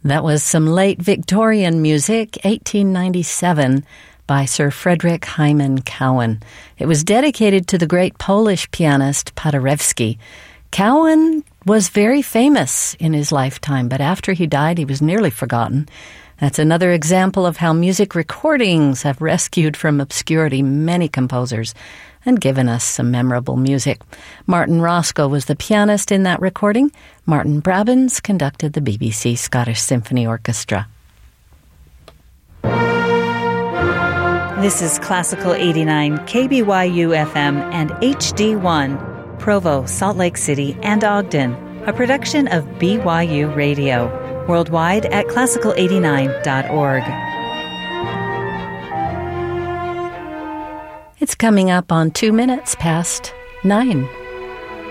That was some late Victorian music, 1897, by Sir Frederick Hyman Cowan. It was dedicated to the great Polish pianist Paderewski. Cowan was very famous in his lifetime, but after he died, he was nearly forgotten. That's another example of how music recordings have rescued from obscurity many composers and given us some memorable music. Martin Roscoe was the pianist in that recording. Martin Brabbins conducted the BBC Scottish Symphony Orchestra. This is Classical 89, KBYU FM and HD1, Provo, Salt Lake City, and Ogden, a production of BYU Radio. Worldwide at classical89.org. It's coming up on 2 minutes past 9.